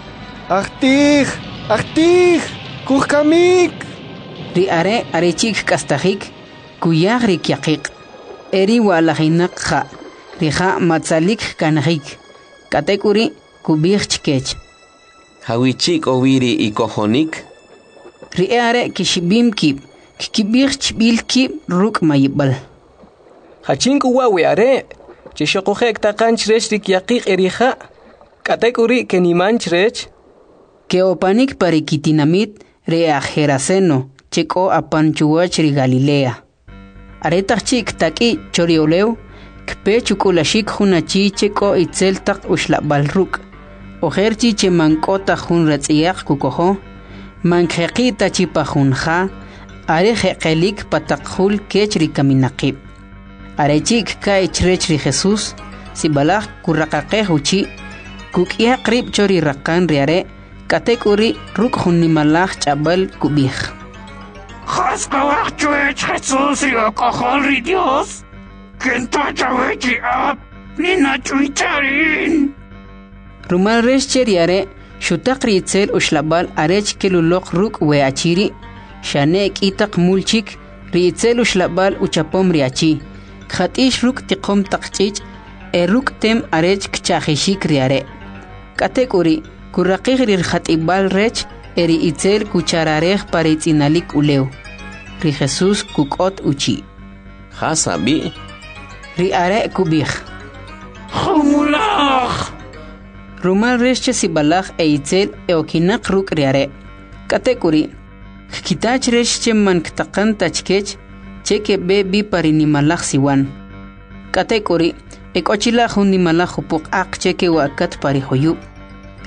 Achtij, kukamik. Ri are arechik kastajik kuyag ri kiaqiq. Eri walajinak ja. Rija matzalik kanajik. Katekuri kubij chkech. Hawichik oviri y kojonik. Ri are kishibim kib. Kibij chbil kib ruk mayibal. Hachinku wawe are. Chishokojek takan chrech rik yaqiq erija. Katekuri keniman chrech. Que opanik parikitinamit re ajeraceno. Cheko apanchuach ri Galilea. Aretachik taki chorioleu. Kpe chukulashik hunachi cheko itzel tak ushlabal ruk. Ojerchi che mankota hun ratziyak kukojo. Mankheqita chipajunja. Are jeqelik patakhul kech ri kaminaqib. Arechik ka ichrech ri Jesús, si balak kurraqaqe huchi, kukia qrib chori raqan riare, katekuri ruk hunimalaj chabal kubij. Jaskawak chuech Jesús ri okojol ri Dios, kenta chawech ri ap, nina chuicharin. Rumal resche riare, shutak ri itzel ushlabal arech kelulok ruk weachiri, shanek itak mulchik, ri itzel ushlabal uchapom riachi. Khatish ruk tiqom taqchich ruk tem arech kchajishik riare. Katekuri kurraqig rir khatibal rech eri itzel kuchararej paritzinalik uleu. Ri Jesús kukot uchi. Hasabi. Ri are kubij. Humulaj. Rumal resche sibalaj itzel okinak ruk riare. Katekuri kitach resche man ktaqan tachkech cheke bebi parinimalaj siwan. Katekuri ekochila junimalaj upuk ak cheke wakat parijoyu.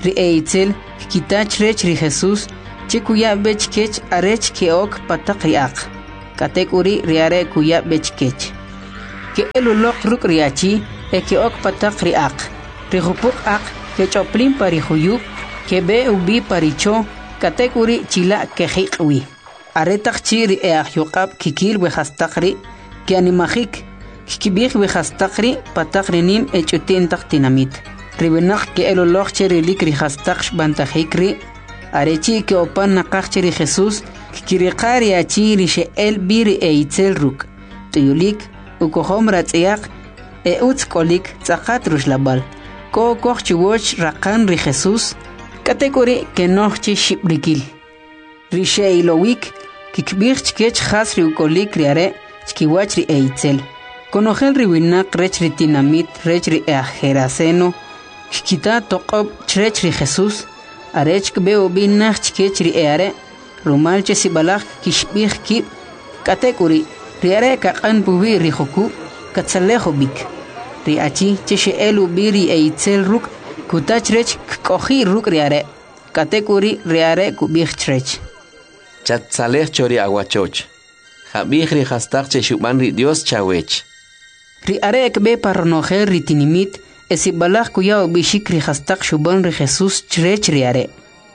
ri eitzel kitach rech ri Jesús che kuya bechkech arech ke ok patak riak katek uri riare kuya bechkech ke elulok ruk riachi e ke ok patak riak ri hupuk ak ke choplin pari huyub ke be ubi paricho katek uri chila ke hiqwi aretak chi ri yuqab kikil we hastakri ke animajik kibih we hastakri patak rinim echutin tak tinamit ribenak ke elulok che rilik ri hastak bantajikri arechi ke opan naqachri Jesús kiriqari achi ri shel bir eitzel ruk tuyulik ukohom ratsiaq utskolik tsaqat rushlabal ko kochwoch raqan ri Jesús kategori ke nochi shiblikil ri sheilowik kikbich kech khas ri ukolik riare chkiwach ri eitzel konogel ri winak rech ri tinamit rech ri ajeraseno kita toqob chrech ri Jesús arech kbeo binach chkechri eare rumal che sibalach kishbih ki katekuri riare kaqan buwi ri khoku katsaleho bik ri achi che shelu biri eitzel ruk kutachrech kohi ruk riare katekuri riare kubih chrech chatsaleh chori aguachoch habih ri hastaq che shuban ri Dios chawech ri are kbe parnojer ri tinimit esibalach kuya bishikri hastaq shuban ri Jesús chrech riare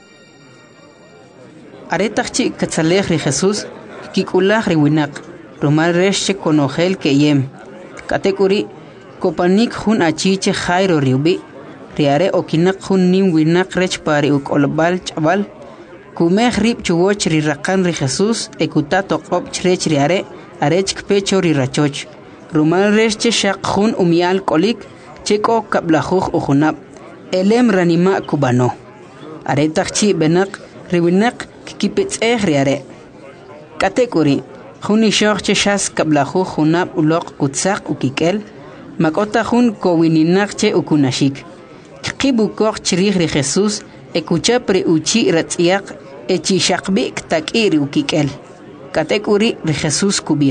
are tachi katsaleh ri Jesús kikulach ri winak rumal resh konogel ke yem katekuri kopanik hun achiche jairo riubi riare okinak hun nim winak rech pari ukolbal chaval kumeh rib chuwoch ri raqan ri Jesús ekutato qop chrech riare arech kpecho ri rachoch rumal resh shaq hun umial kolik cheko kablajuj ujunab elem ranima kubano are tachi benak riwinak kipets riare katekuri juni shoch chas kablajuj junab ulok kutzaq ukikel makota jun kowininak che ukunashik kibu koch chrih ri Jesús ekucha pre uchi ratsiaq echi shaqbi takiri ukikel katekuri ri Jesús kubih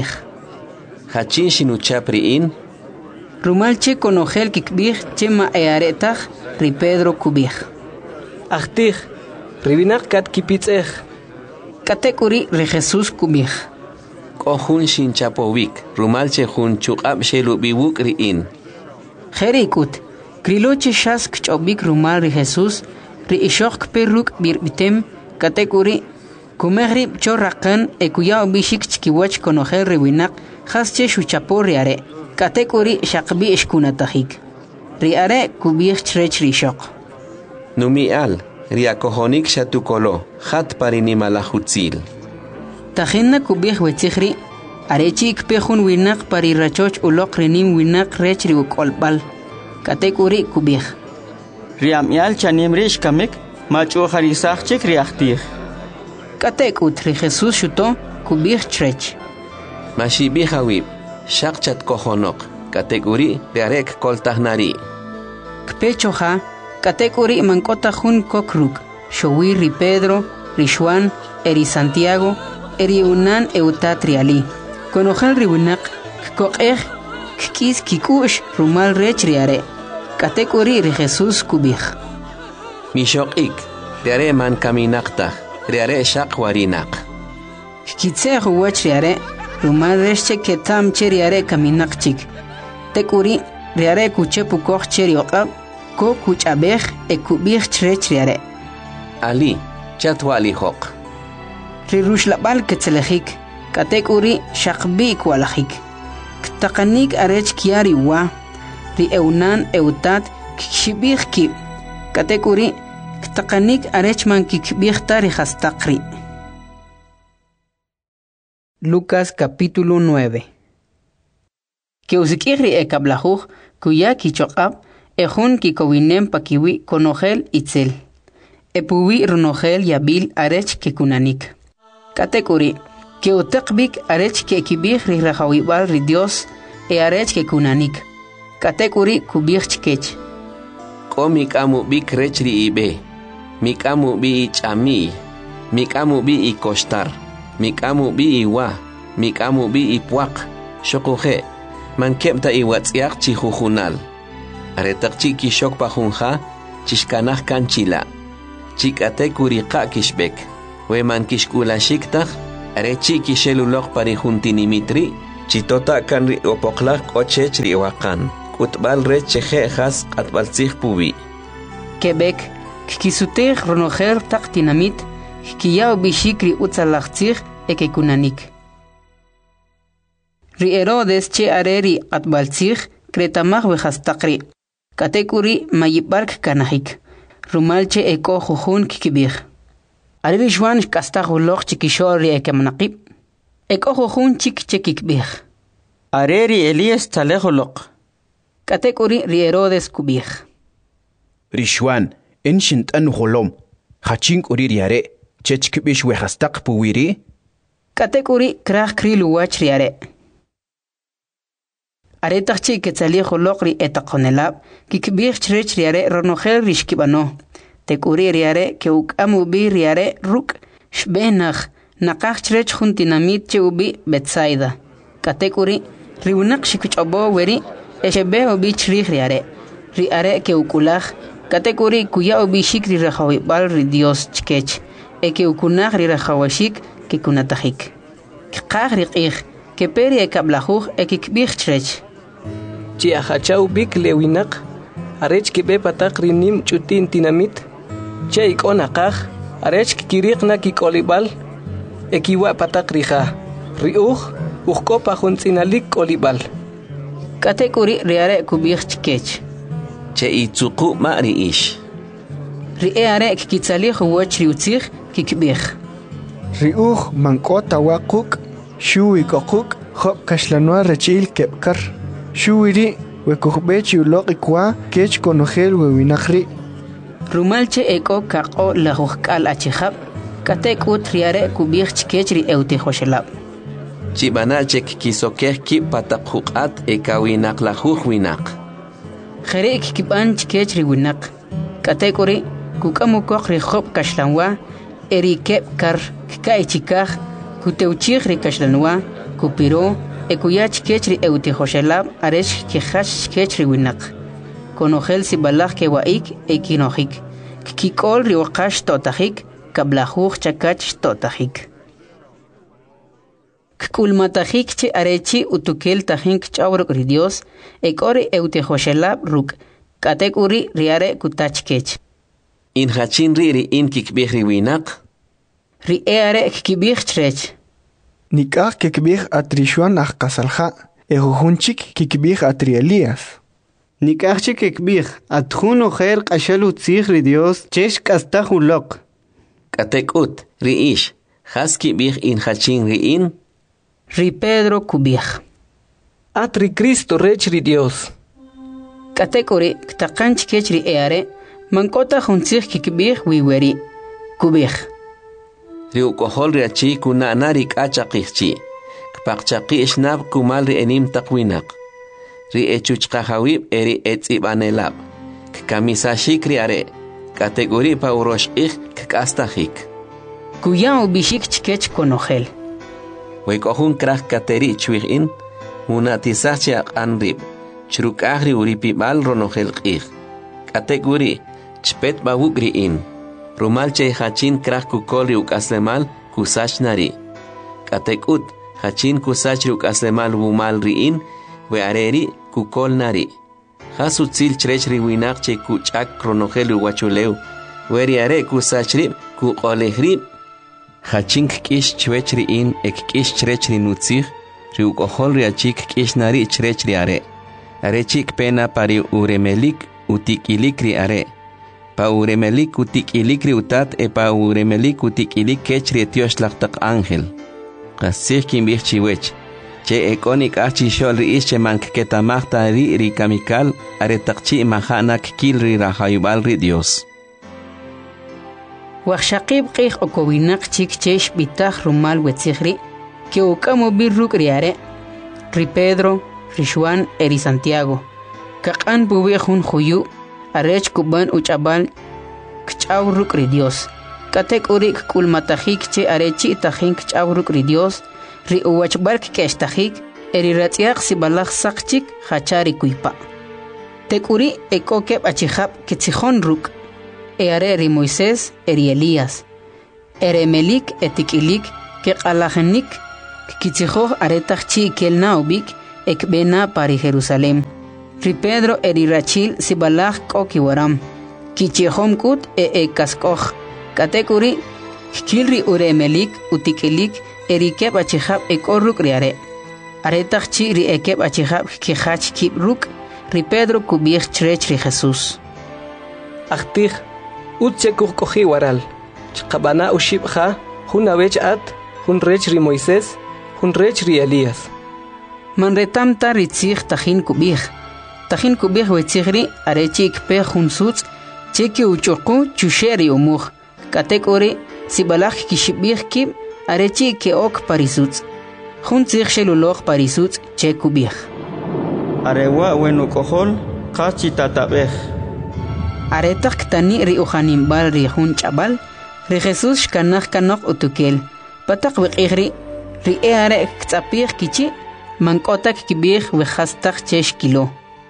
hachin shinucha priin rumal che konogel kikbih che ma earetag ri Pedro kubih achtih ribinak kat kipitzeh katekuri ri Jesús kubih kohun shin chapovik rumal che jun chuqab shelu biwuk riin jerikut kriloche shask chobik rumal ri Jesús ri ishok perruk birbitem katekuri kumehri chorraqan ekuya bishik chkiwach konogel ribinak khasche shuchapo riare katekuri shaqbi ishkunatajik riare kubih chrech rishok numial riakohonik shatukolo khat parinimalahutzil tajinna kubih wetsikhri arechi ikpehun winak parirachoch ulok rinim winak rech riukolbal katekuri kubih riamial chanim rish kamek machu kharisach chik riachtih katekut ri Jesús shuto kubih chrech mashibi hawib shaqchat kohonok kategori riarek koltahnari kpechoja kategori mankota jun kokruk showi ri Pedro ri Juan eri Santiago eri unan eutatriali konojal ri winak koqej kis kikush rumal rech riare kategori ri Jesús kubih mishoqik riare man kaminaqta riare shaq warinak kitse huwach riare rumal reche ketam cheriare kaminaqchik tekuri riare kuchepu koch cherioqab ko kuchabej ekubih chrech riare ali chatwali hoq rirushlabal ketselejik katekuri shaqbi kwalajik ktaqanik arech kiari wa ri eunan eutat kshibih ki katekuri ktaqanik arech man kikbih tari hastaqri Lucas capítulo 9. Que usikiri ekablajuj kuya kichoqab ejun kikowinem pakiwi konogel itzel. Epuwi runogel yabil arech kekunanik. Katekuri que utekbik arech kekibih rihrawibal ri Dios arech kekunanik. Katekuri kubih chkech. Ko mikamu bik rech ri ibe. Mikamu bi chami. Mikamu bi ikostar. Mikamu bi iwa, mikamu bi ipuak, shokuhe, man kepta iwatsiak chihujunal. Aretaqchi kishok pajunja, chishkanaj kanchila chikate kuriqa kishbek weman kishkulashiktaj are chi kishelulok pari juntinimitri chitota kanri opoqlaj q'ochech ri waqan k'utb'al re cheje jas q'atb'altzij puwi Quebec kisutej ronojer taq tinamit kiyaw bishik ri utzalajtzij ekekunanik ri Herodes che are ri q'atb'altzij kretamaj wejastaqri katekuri mayibark kanajik rumalche eko jujun kikibij are ri Juan kastaj uloq chikishor ri ekemnaqib eko jujun chik chekikbij are ri Elías tzalej uloq katekuri ri Herodes kubij Rishwan enshint'an jolom khachin k'uri riare chechkbish wejastaq puwiri katekuri kraj kri luwach ri are tachi ketzali joloq ri etaqonelab kikbij chrech ri are ronojer rishkibano tekuri ri are ke ukamu bi ri are ruk shbenaj naqaj chrech juntinamit che ubi Betsaida katekuri ri unaq shikchobo weri eshebe ubi chrij ri are ke ukulaj katekuri kuya ubi shikri rajawibal ri Dios chkech eke ukunaj ri rajawashik ke kunatajik qaj ri qij ke peri ekablajuj ekikbij chrech Chi ajachau bik lewinak arech kibe patak rinim chutin tinamit che ikonaqaj arech kiriqna kikolibal ekiwa patak rija riuj ujkopa juntzinalik kolibal katekuri riare kubij chkech che itzuqu ma riish riare kitzali juwach riutzij kikbij riuj mankota waquk shuwi kokuk khop kashlanwa rechil kepkar shuwiri wekujbechi uloq ikwa kech konojel wewinakri rumalche eko kaqo lajujkal achijab katekut riare kubij chkech ri eutejoshelab chibanachek kisokej ki pataqjuqat ekawinaq lajuj winaq Jerek kiban chkech ri winak katekuri kukamukoq ri job kashlanwa erikep kar kaichikaj kuteuchij ri kashlanwa kupiro ekuyach kech ri eutejoshelab aresh kijash kech ri winak konojel sibalaj ke waik ekinojik kikol ri waqash totajik kablajuj chakach totajik Kulmatajik che arechi utukel tajink chawruk ri Dios ekori eutejoshelab ruk katekuri riare kutachkech in hachin ri in kikbij ri winaq ri eare kikbij chrech nikaj kikbij atrishwan ajqasalja ejujunchik kikbij atri Elías nikaj chik kikbij atjun ojer q'axal utzij ri Dios chesh k'astaj uloq katekut ri ish jas kibij in hachin ri in ri Pedro kubij atri Cristo rech ri Dios katekuri ktaqanch kech ri eare mankota juntzij kikbij wiweri kubij ri ukohol ri achi kunana ri k'achaqijchi kpaqchaqi ishnab kumal ri enim taqwinaq ri echuchqajawib eri etz'ibanelab kamisashik ri are kategori pa uroshqij k'astajik kuya ubishik chkech konojel Wekohun kraj kateri chwijin munatisachi aqanrib chrukajri uripibal ronojel qij kategori chpet bawugri in rumalche hachin kraj kukol ukaslemal kusachnari katekut hachin kusachri ukaslemal bumal riin we areri kukol nari hasutzil chrechri winaq che kuchak ronojel uwachuleu weri are kusachri kuqolejri Hachink kish chwechri in ek kish chrechri nutzig ri ukohol ri achik kish nari chrechri are chik pena pari uremelik utikilik ri are pa uremelik utikilik ri utat e pa uremelik utikilik kechri tiosh laqtaq ángel qasih kimbih chiwech che ekonik achi shol ri ish che mank ketamaqta ri kamikal are taqchi mahanak kil ri rahayubal ri Dios Waqshaqib qih okowinaq chikchesh bitaj rumal wetzigri que ukamo birruk riare ri Pedro ri Juan eri Santiago kaqan bubejun juyu arech kuban uchabal kchawruk ri Dios katek urik kulmatajik che arechi tajin kchawruk ri Dios ri uwachbark keshtajik eri ratsiaq sibalaj saqchik hachari kuipa tekuri ekokeb achihab kitzijon ruk eare ri Moisés eri Elías. Eremelik etikilik que qalajenik kitzijoj aretachchi kelna ubik ekbena pari Jerusalem. Ri Pedro eri Rachil sibalaj koki waram. Kichihom kut kaskoj. Katekuri kilri uremelik utikilik eri keb achihab ekorruk riare. Aretachchi ri ekeb achihab kihach kibruk ri Pedro kubich chrech ri Jesús. Achtij utchekuj koji waral. Chqabana ushibja juna vech at jun rech ri Moisés jun rech ri Elías. Manretam ta ritzij tajin kubich. Tajin kubich wetzigri arechi ikpe jun sutz cheki uchoku chusheri umuj. Katekori sibalaj kishibich kib arechi ke ok parisutz. Jun tzig sheluloj parisutz che kubich. Arewa wenu kohol qachi tatabej. Aretak tani ri ujanimbal ri jun chabal ri Jesús shkanaj kanok utukel. Patak wiqigri ri eare ktzapich kichi mankotak kibich wehastak chesh kilo.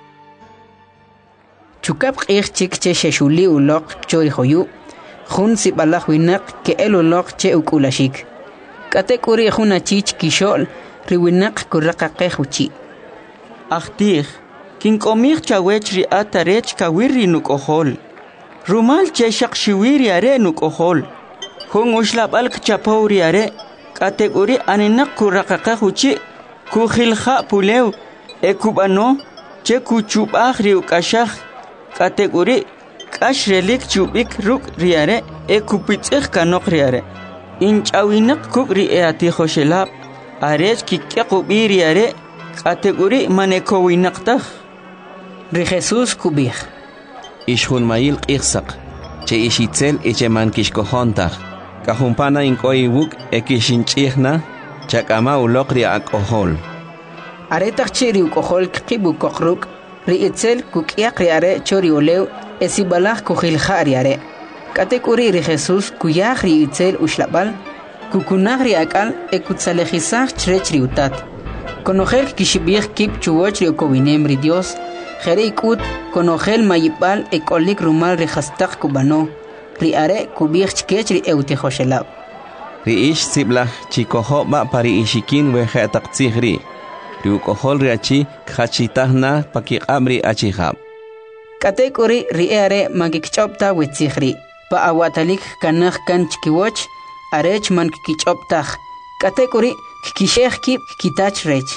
Chukap qig chik che sheshuli ulok chori hoyu. Jun sibalaj winak ke el ulok che ukulashik. Katekuri jun achich kishol ri winak kurraqaqej uchi. Achtij kinkomich chawech ri atarech kawiri nukohol. Rumal cheshaq shiwiri are nukohol. Jun ushlabal kchapawri are kategori aninak kurraqaqej uchi kujilja pulew ekubano che kuchubaj ri ukashaj kategori kashrelik chubik ruk riare ekupitzej kanok riare inchawinak kuk ri eatijoshelab arech kikequbi riare kategori manekowinaqtaj ri Jesús kubij Ishjun mayil q'iqsaq che ishitzel icheman kishkojontaj kajumpana inkoiwuk ekishinch'ijna chakama uloq ri ak'ojol aretaj che ri uk'ojol kiqibu koqruk ri itzel kuk'iaq ri are chori olew esibalaj kujilja ri are katekuri ri Jesús kuyaj ri itzel ushlabal kukunaj ri ak'al ekutsalejisaj chrech ri utat konojel kishibij kib chuwoch ri okowinem ri Dios jere ikut konojel mayipal ekolik rumal ri jastaq kubano ri are kubij chkech ri eutijoshelab ri ish siblaj chikojoba pari ishikin wejetaqtzijri ri uk'ojol ri achi khachitajna pakiq'ab' achijab katekuri ri are magikch'obta wetzijri pa awatalik kanaj kan chkiwoch arech man kikich'obtaj katekuri kikixej kib kitach rech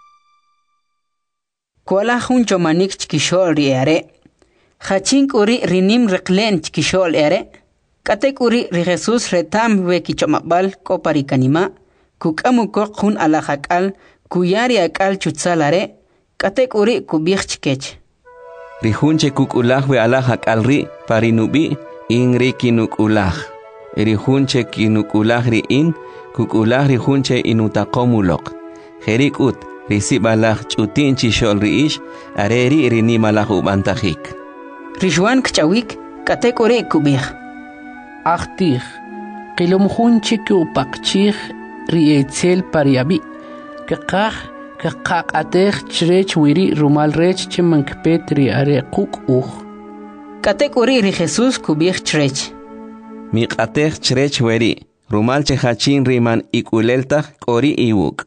kuala jun chomanik chkixol ri are jachinkuri rinim riqlen chkixol are katekuri ri Jesús retam we kichomabal kopari kanima kukamu koq jun alajakal kuyari akal chutsalare katekuri kubij chkech ri junche kukulaj we alajakal ri parinubi in ri kinukulaj ri junche kinukulaj ri in kukulaj ri junche inutaqomuloq jerikut ri sibalaj chutin chishol ri ish areri ri nimalaj ubantajik ri Juan kchawik katekuri kubij Achtij qilum junche kupaqchij ri etzel pariabi kaqaj kaqaqatej chrech wiri rumal rech chemankpet ri are quk katekuri ri Jesús kubij chrech miqatej chrech weri rumal chejachin riman ikuleltaj k'ori iwuk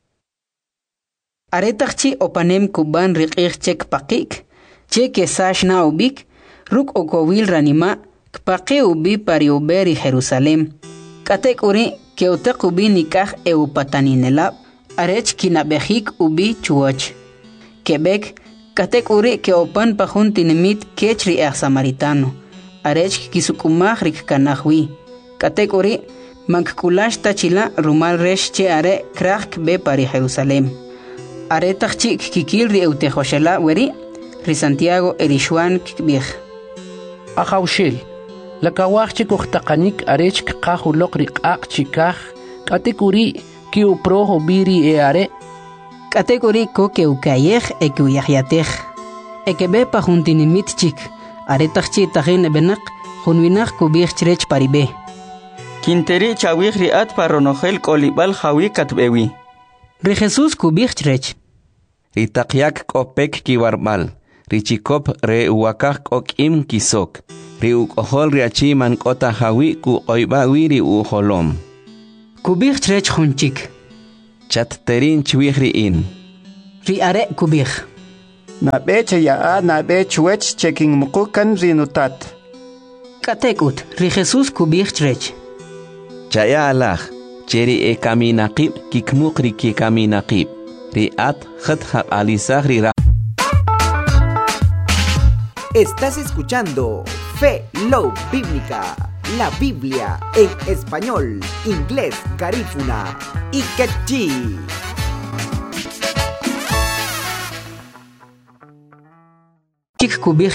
aretajchi opanem kuban ri q'ij chek paqik che kesash na ubik ruk okowil ranima kpaqi ubi pari uberi Jerusalem katekuri ke utaq ubi nikaj eupataninelab arech kinabejik ubi chuoch kebek katekuri ke opan pajun tinimit kech ri samaritano arech kisukumaj rik kanajwi katekuri mankulash tachila rumal resh che are kraj be pari Jerusalem aretajchi kikil ri eutejoshela weri ri Santiago erishwan kbij Ajawshil lakawajchi kuhtaqanik arech kqajuloq ri q'aq chikaj katekuri kiuprojo biri are katekuri ko ke ukayej ekuyajyatej ekebe pajuntinimit chik aretajchi tajin ebenaq junwinaj kubij chrech paribe Kinteri chawij ri at paronojel kolibal jawi katbewi ri Jesús kubij chrech ri taqyak kopek kiwarbal ri chikop re uwakaj kokim kisok ri uq'ojol ri achi man k'ota jawi ku q'oyb'awi ri ujolom. Kubij chrech junchik. Chatterin chwij ri'in. Ri are kubij. Nabeche ya nabech wech cheking mukukan rinutat. Katekut, ri Jesús kubij chrech. Chaya alaj, cheri e kaminaqib kikmuq ri ki kaminaqib. Ri at khat alisaj ri. Estás escuchando Fe Love Bíblica, la Biblia en español, inglés, garífuna y quechí. Chik kubij